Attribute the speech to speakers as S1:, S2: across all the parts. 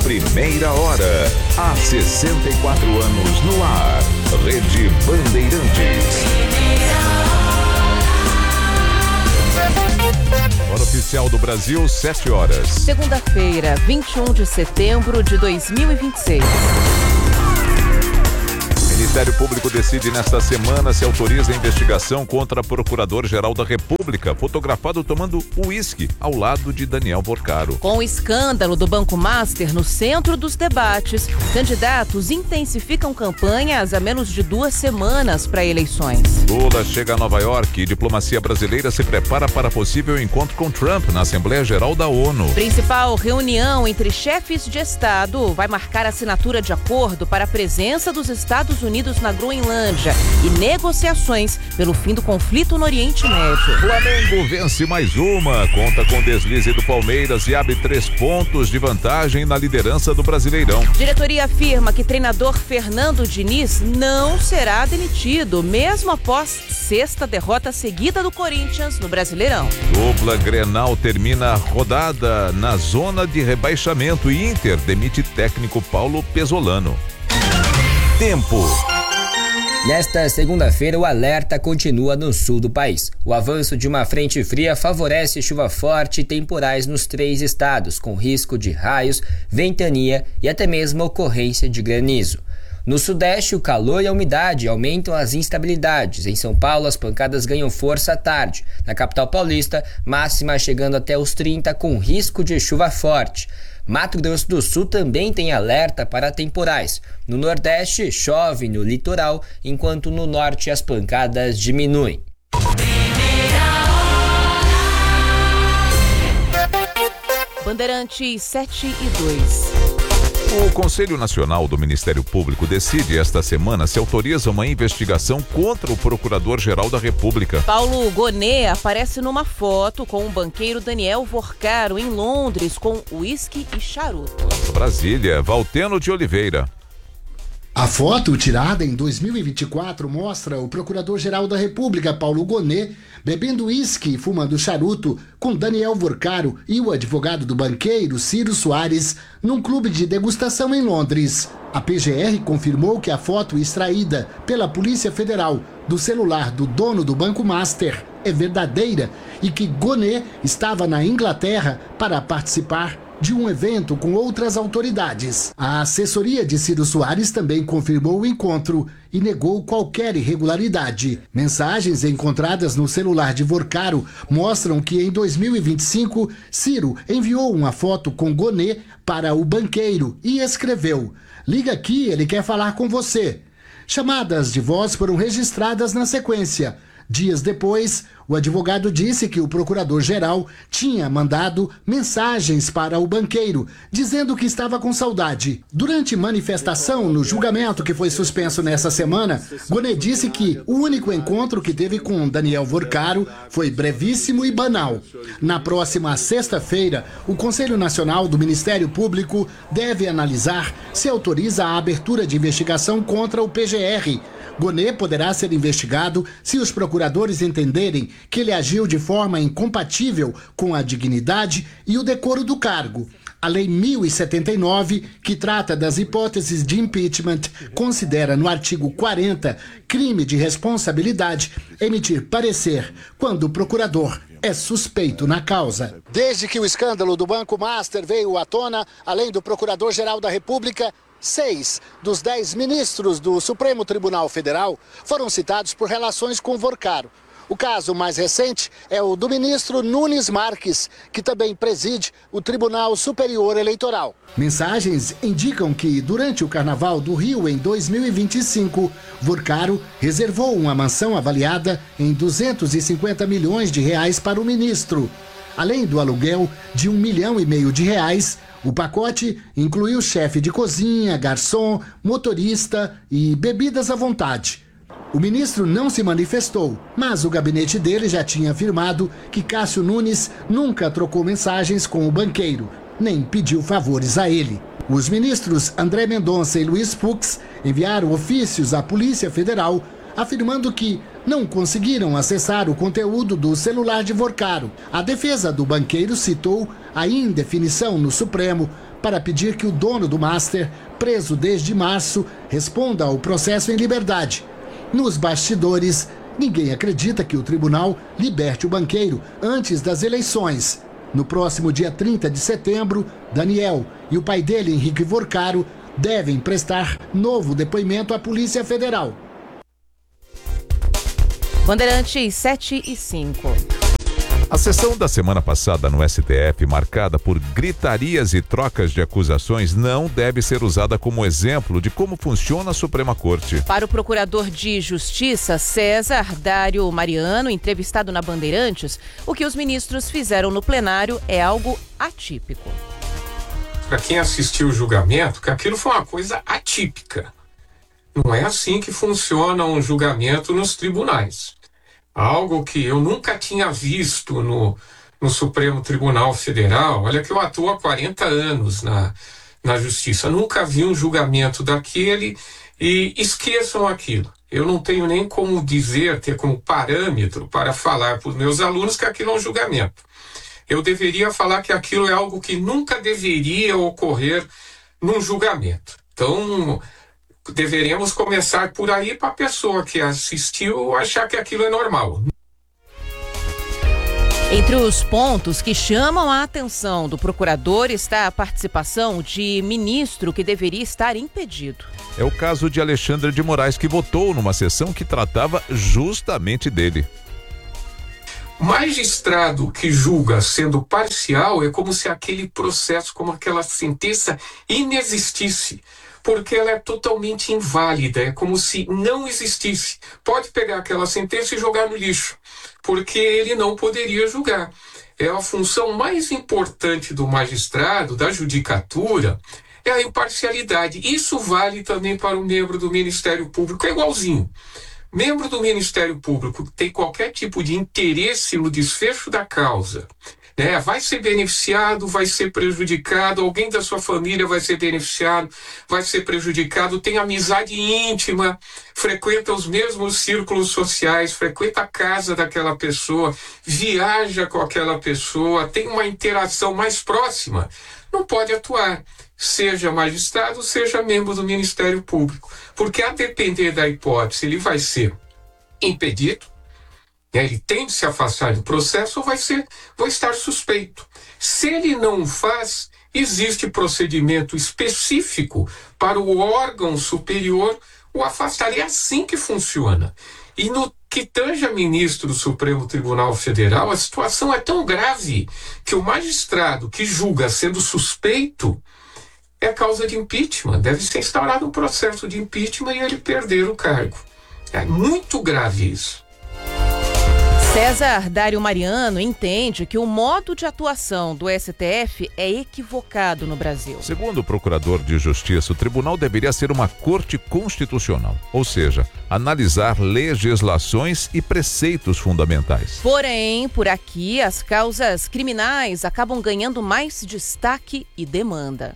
S1: Primeira hora, há 64 anos no ar. Rede Bandeirantes. Hora oficial do Brasil, 7 horas.
S2: Segunda-feira, 21 de setembro de 2026.
S1: O Ministério Público decide nesta semana se autoriza a investigação contra Procurador-Geral da República, fotografado tomando uísque ao lado de Daniel Porcaro.
S2: Com o escândalo do Banco Master no centro dos debates, candidatos intensificam campanhas a menos de 2 semanas para eleições.
S1: Lula chega a Nova York e diplomacia brasileira se prepara para possível encontro com Trump na Assembleia Geral da ONU.
S2: Principal reunião entre chefes de Estado vai marcar a assinatura de acordo para a presença dos Estados Unidos na Groenlândia e negociações pelo fim do conflito no Oriente Médio.
S1: Flamengo vence mais uma, conta com deslize do Palmeiras e abre 3 pontos de vantagem na liderança do Brasileirão.
S2: Diretoria afirma que treinador Fernando Diniz não será demitido, mesmo após 6ª derrota seguida do Corinthians no Brasileirão.
S1: Dupla Grenal termina a rodada na zona de rebaixamento e Inter demite técnico Paulo Pesolano. Tempo.
S3: Nesta segunda-feira, o alerta continua no sul do país. O avanço de uma frente fria favorece chuva forte e temporais nos 3 estados, com risco de raios, ventania e até mesmo ocorrência de granizo. No sudeste, o calor e a umidade aumentam as instabilidades. Em São Paulo, as pancadas ganham força à tarde. Na capital paulista, máxima chegando até os 30, com risco de chuva forte. Mato Grosso do Sul também tem alerta para temporais. No Nordeste, chove no litoral, enquanto no Norte as pancadas diminuem.
S2: Bandeirantes 7:02.
S1: O Conselho Nacional do Ministério Público decide esta semana se autoriza uma investigação contra o Procurador-Geral da República.
S2: Paulo Gonet aparece numa foto com o banqueiro Daniel Porcaro em Londres com uísque e charuto.
S1: Brasília, Valteno de Oliveira.
S4: A foto, tirada em 2024, mostra o Procurador-Geral da República, Paulo Gonet, bebendo uísque e fumando charuto com Daniel Porcaro e o advogado do banqueiro, Ciro Soares, num clube de degustação em Londres. A PGR confirmou que a foto extraída pela Polícia Federal do celular do dono do Banco Master é verdadeira e que Gonet estava na Inglaterra para participar de um evento com outras autoridades. A assessoria de Ciro Soares também confirmou o encontro e negou qualquer irregularidade. Mensagens encontradas no celular de Porcaro mostram que em 2025, Ciro enviou uma foto com Gonet para o banqueiro e escreveu: "Liga aqui, ele quer falar com você." Chamadas de voz foram registradas na sequência. Dias depois, o advogado disse que o procurador-geral tinha mandado mensagens para o banqueiro, dizendo que estava com saudade. Durante manifestação no julgamento que foi suspenso nessa semana, Gonet disse que o único encontro que teve com Daniel Porcaro foi brevíssimo e banal. Na próxima sexta-feira, o Conselho Nacional do Ministério Público deve analisar se autoriza a abertura de investigação contra o PGR. Gonet poderá ser investigado se os procuradores entenderem que ele agiu de forma incompatível com a dignidade e o decoro do cargo. A Lei 1079, que trata das hipóteses de impeachment, considera no artigo 40 crime de responsabilidade emitir parecer quando o procurador é suspeito na causa. Desde que o escândalo do Banco Master veio à tona, além do Procurador-Geral da República, 6 dos 10 ministros do Supremo Tribunal Federal foram citados por relações com Porcaro. O caso mais recente é o do ministro Nunes Marques, que também preside o Tribunal Superior Eleitoral. Mensagens indicam que, durante o Carnaval do Rio em 2025, Porcaro reservou uma mansão avaliada em 250 milhões de reais para o ministro. Além do aluguel de R$1,5 milhão, o pacote incluiu chefe de cozinha, garçom, motorista e bebidas à vontade. O ministro não se manifestou, mas o gabinete dele já tinha afirmado que Cássio Nunes nunca trocou mensagens com o banqueiro, nem pediu favores a ele. Os ministros André Mendonça e Luiz Fux enviaram ofícios à Polícia Federal afirmando que não conseguiram acessar o conteúdo do celular de Porcaro. A defesa do banqueiro citou a indefinição no Supremo para pedir que o dono do Master, preso desde março, responda ao processo em liberdade. Nos bastidores, ninguém acredita que o tribunal liberte o banqueiro antes das eleições. No próximo dia 30 de setembro, Daniel e o pai dele, Henrique Vorcaro, devem prestar novo depoimento à Polícia Federal.
S2: Bandeirantes 7:05.
S1: A sessão da semana passada no STF, marcada por gritarias e trocas de acusações, não deve ser usada como exemplo de como funciona a Suprema Corte.
S2: Para o procurador de Justiça, César Dário Mariano, entrevistado na Bandeirantes, o que os ministros fizeram no plenário é algo atípico.
S5: Para quem assistiu o julgamento, que aquilo foi uma coisa atípica. Não é assim que funciona um julgamento nos tribunais. Algo que eu nunca tinha visto no Supremo Tribunal Federal. Olha que eu atuo há 40 anos na Justiça. Nunca vi um julgamento daquele e esqueçam aquilo. Eu não tenho nem como dizer, ter como parâmetro para falar para os meus alunos que aquilo é um julgamento. Eu deveria falar que aquilo é algo que nunca deveria ocorrer num julgamento. Então, deveremos começar por aí para a pessoa que assistiu achar que aquilo é normal.
S2: Entre os pontos que chamam a atenção do procurador está a participação de ministro que deveria estar impedido.
S1: É o caso de Alexandre de Moraes, que votou numa sessão que tratava justamente dele.
S5: Magistrado que julga sendo parcial é como se aquele processo, como aquela sentença inexistisse, porque ela é totalmente inválida, é como se não existisse. Pode pegar aquela sentença e jogar no lixo, porque ele não poderia julgar. É a função mais importante do magistrado, da judicatura, é a imparcialidade. Isso vale também para o membro do Ministério Público, é igualzinho. Membro do Ministério Público que tem qualquer tipo de interesse no desfecho da causa, né? Vai ser beneficiado, vai ser prejudicado, alguém da sua família vai ser beneficiado, vai ser prejudicado, tem amizade íntima, frequenta os mesmos círculos sociais, frequenta a casa daquela pessoa, viaja com aquela pessoa, tem uma interação mais próxima, não pode atuar, seja magistrado, seja membro do Ministério Público, porque a depender da hipótese ele vai ser impedido, ele tem de se afastar do processo ou vai estar suspeito. Se ele não faz, existe procedimento específico para o órgão superior o afastar. É assim que funciona. E no que tange a ministro do Supremo Tribunal Federal, a situação é tão grave que o magistrado que julga sendo suspeito é causa de impeachment. Deve ser instaurado um processo de impeachment e ele perder o cargo. É muito grave isso.
S2: César Dário Mariano entende que o modo de atuação do STF é equivocado no Brasil.
S1: Segundo o procurador de Justiça, o tribunal deveria ser uma corte constitucional, ou seja, analisar legislações e preceitos fundamentais.
S2: Porém, por aqui, as causas criminais acabam ganhando mais destaque e demanda.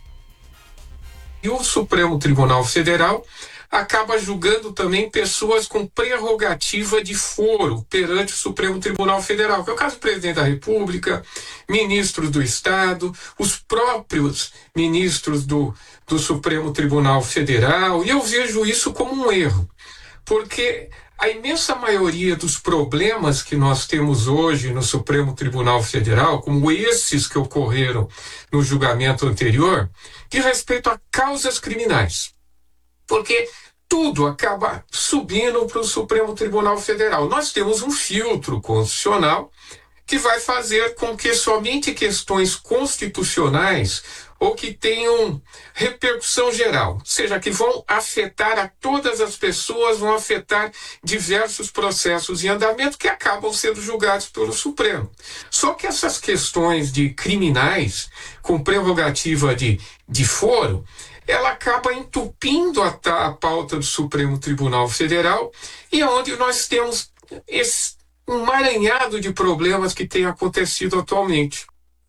S5: E o Supremo Tribunal Federal acaba julgando também pessoas com prerrogativa de foro perante o Supremo Tribunal Federal, que é o caso do presidente da República, ministros do Estado, os próprios ministros do Supremo Tribunal Federal, e eu vejo isso como um erro, porque a imensa maioria dos problemas que nós temos hoje no Supremo Tribunal Federal, como esses que ocorreram no julgamento anterior, diz respeito a causas criminais. Porque tudo acaba subindo para o Supremo Tribunal Federal. Nós temos um filtro constitucional que vai fazer com que somente questões constitucionais ou que tenham repercussão geral, ou seja, que vão afetar a todas as pessoas, vão afetar diversos processos em andamento que acabam sendo julgados pelo Supremo. Só que essas questões de criminais com prerrogativa de foro, ela acaba entupindo a pauta do Supremo Tribunal Federal e onde nós temos esse emaranhado de problemas que tem acontecido atualmente.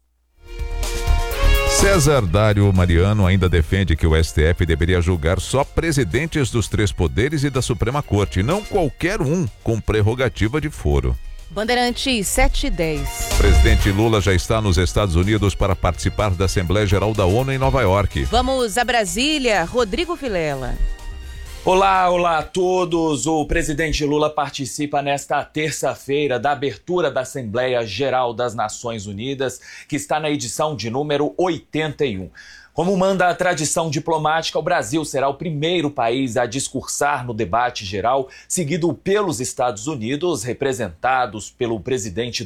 S1: César Dário Mariano ainda defende que o STF deveria julgar só presidentes dos três poderes e da Suprema Corte, não qualquer um com prerrogativa de foro.
S2: Bandeirantes 7:10.
S1: Presidente Lula já está nos Estados Unidos para participar da Assembleia Geral da ONU em Nova York.
S2: Vamos a Brasília, Rodrigo Vilela.
S6: Olá a todos. O presidente Lula participa nesta terça-feira da abertura da Assembleia Geral das Nações Unidas, que está na edição de número 81. Como manda a tradição diplomática, o Brasil será o primeiro país a discursar no debate geral, seguido pelos Estados Unidos, representados pelo presidente